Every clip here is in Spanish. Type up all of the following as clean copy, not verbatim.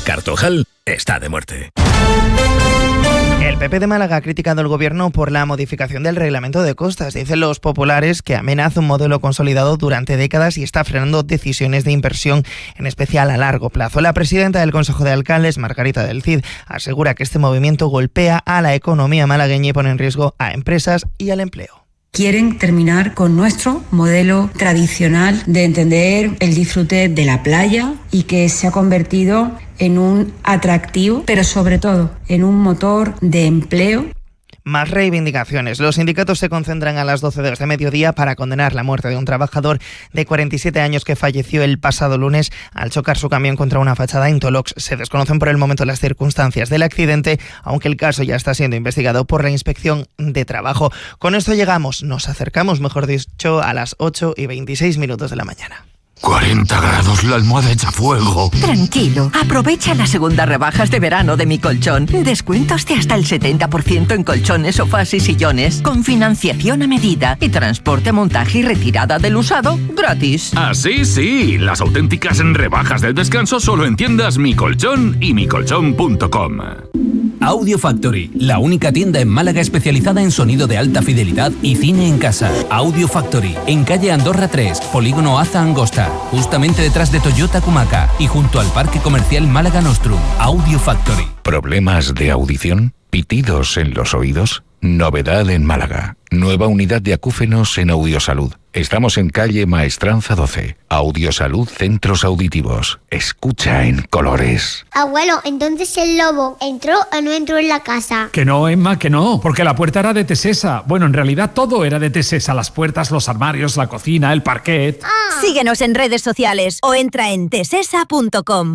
Cartojal está de muerte. El PP de Málaga ha criticado al gobierno por la modificación del reglamento de costas. Dicen los populares que amenaza un modelo consolidado durante décadas y está frenando decisiones de inversión, en especial a largo plazo. La presidenta del Consejo de Alcaldes, Margarita del Cid, asegura que este movimiento golpea a la economía malagueña y pone en riesgo a empresas y al empleo. Quieren terminar con nuestro modelo tradicional de entender el disfrute de la playa y que se ha convertido en un atractivo, pero sobre todo en un motor de empleo. Más reivindicaciones. Los sindicatos se concentran a las 12 de este mediodía para condenar la muerte de un trabajador de 47 años que falleció el pasado lunes al chocar su camión contra una fachada en Tolox. Se desconocen por el momento las circunstancias del accidente, aunque el caso ya está siendo investigado por la Inspección de Trabajo. Con esto nos acercamos, mejor dicho, a las 8:26 de la mañana. 40 grados, la almohada echa fuego. Tranquilo, aprovecha las segundas rebajas de verano de Mi Colchón. Descuentos de hasta el 70% en colchones, sofás y sillones, con financiación a medida y transporte, montaje y retirada del usado gratis. Así sí, las auténticas rebajas del descanso solo en tiendas Mi Colchón y micolchón.com. Audio Factory, la única tienda en Málaga especializada en sonido de alta fidelidad y cine en casa. Audio Factory, en calle Andorra 3, Polígono Aza Angosta, justamente detrás de Toyota Kumaca y junto al Parque Comercial Málaga Nostrum. Audio Factory. ¿Problemas de audición? ¿Pitidos en los oídos? Novedad en Málaga. Nueva unidad de acúfenos en Audiosalud. Estamos en calle Maestranza 12. Audiosalud Centros Auditivos. Escucha en colores. Abuelo, entonces el lobo ¿entró o no entró en la casa? Que no, Emma, que no, porque la puerta era de Tesesa. Bueno, en realidad todo era de Tesesa. Las puertas, los armarios, la cocina, el parquet. Síguenos en redes sociales o entra en tesesa.com.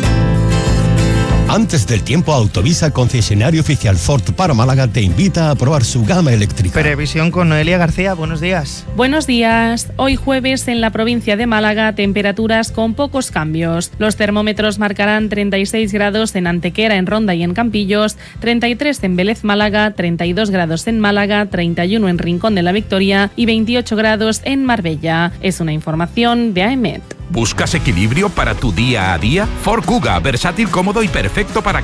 Antes del tiempo, Autovisa, concesionario oficial Ford para Málaga, te invita a probar su gama eléctrica. Previsión con Noelia García, buenos días. Buenos días. Hoy jueves en la provincia de Málaga, temperaturas con pocos cambios. Los termómetros marcarán 36 grados en Antequera, en Ronda y en Campillos, 33 en Vélez, Málaga, 32 grados en Málaga, 31 en Rincón de la Victoria y 28 grados en Marbella. Es una información de AEMET. ¿Buscas equilibrio para tu día a día? Ford Kuga, versátil, cómodo y perfecto para